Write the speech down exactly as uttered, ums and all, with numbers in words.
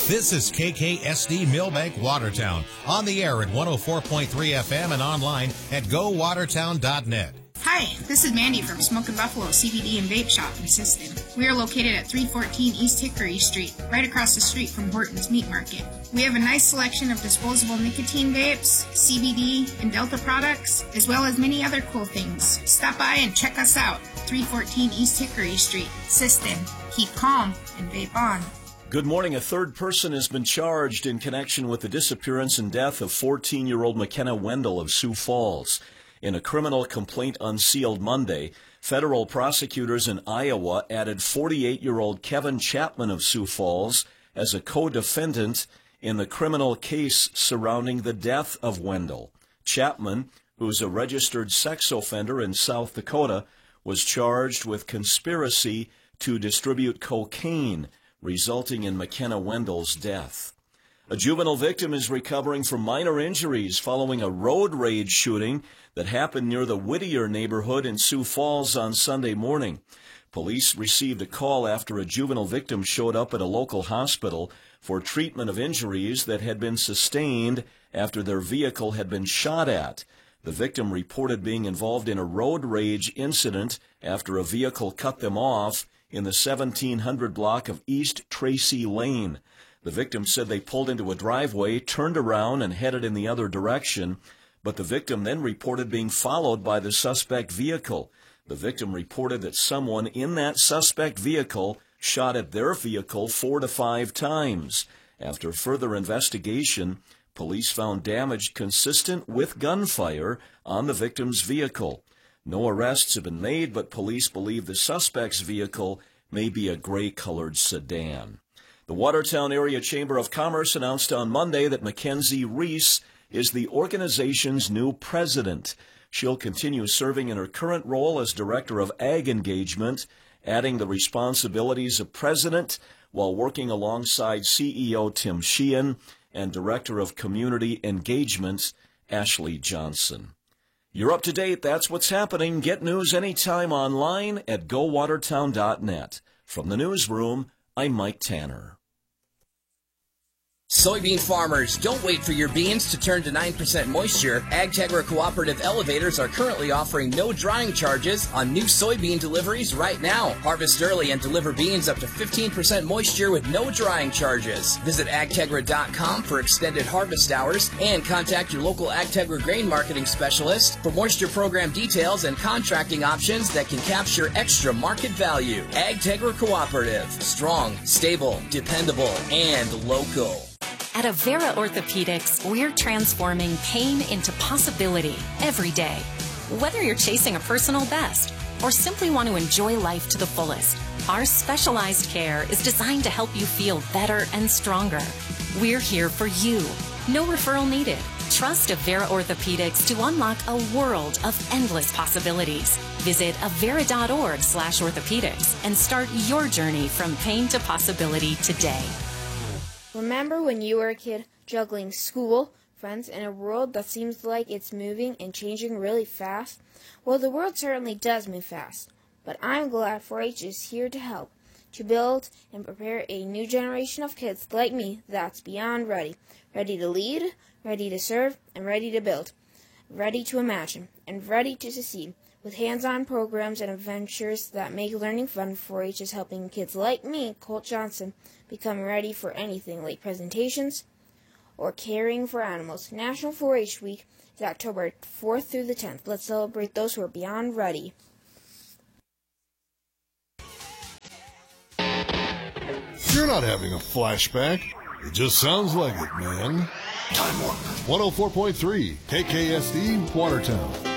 This is K K S D Millbank Watertown, on the air at one oh four point three F M and online at go watertown dot net. Hi, this is Mandy from Smokin' Buffalo C B D and Vape Shop in Sisseton. We are located at three fourteen East Hickory Street, right across the street from Horton's Meat Market. We have a nice selection of disposable nicotine vapes, C B D, and Delta products, as well as many other cool things. Stop by and check us out. three fourteen East Hickory Street, Sisseton. Keep calm and vape on. Good morning. A third person has been charged in connection with the disappearance and death of fourteen-year-old McKenna Wendell of Sioux Falls. In a criminal complaint unsealed Monday, federal prosecutors in Iowa added forty-eight-year-old Kevin Chapman of Sioux Falls as a co-defendant in the criminal case surrounding the death of Wendell. Chapman, who's a registered sex offender in South Dakota, was charged with conspiracy to distribute cocaine, resulting in McKenna Wendell's death. A juvenile victim is recovering from minor injuries following a road rage shooting that happened near the Whittier neighborhood in Sioux Falls on Sunday morning. Police received a call after a juvenile victim showed up at a local hospital for treatment of injuries that had been sustained after their vehicle had been shot at. The victim reported being involved in a road rage incident after a vehicle cut them off in the seventeen hundred block of East Tracy Lane. The victim said they pulled into a driveway, turned around, and headed in the other direction, but the victim then reported being followed by the suspect vehicle. The victim reported that someone in that suspect vehicle shot at their vehicle four to five times. After further investigation, police found damage consistent with gunfire on the victim's vehicle. No arrests have been made, but police believe the suspect's vehicle may be a gray-colored sedan. The Watertown Area Chamber of Commerce announced on Monday that Mackenzie Reese is the organization's new president. She'll continue serving in her current role as Director of Ag Engagement, adding the responsibilities of president while working alongside C E O Tim Sheehan and Director of Community Engagement Ashley Johnson. You're up to date. That's what's happening. Get news anytime online at go watertown dot net. From the newsroom, I'm Mike Tanner. Soybean farmers, don't wait for your beans to turn to nine percent moisture. AgTegra Cooperative Elevators are currently offering no drying charges on new soybean deliveries right now. Harvest early and deliver beans up to fifteen percent moisture with no drying charges. Visit agtegra dot com for extended harvest hours and contact your local AgTegra grain marketing specialist for moisture program details and contracting options that can capture extra market value. AgTegra Cooperative. Strong, stable, dependable, and local. At Avera Orthopedics, we're transforming pain into possibility every day. Whether you're chasing a personal best or simply want to enjoy life to the fullest, our specialized care is designed to help you feel better and stronger. We're here for you. No referral needed. Trust Avera Orthopedics to unlock a world of endless possibilities. Visit avera dot org slash orthopedics and start your journey from pain to possibility today. Remember when you were a kid juggling school, friends, and a world that seems like it's moving and changing really fast? Well, the world certainly does move fast, but I'm glad four H is here to help, to build and prepare a new generation of kids like me that's beyond ready, ready to lead, ready to serve, and ready to build, ready to imagine, and ready to succeed. With hands-on programs and adventures that make learning fun, four H is helping kids like me, Colt Johnson, become ready for anything like presentations or caring for animals. National four H Week is October fourth through the tenth. Let's celebrate those who are beyond ready. You're not having a flashback. It just sounds like it, man. Time Warp. one oh four point three K K S D Watertown.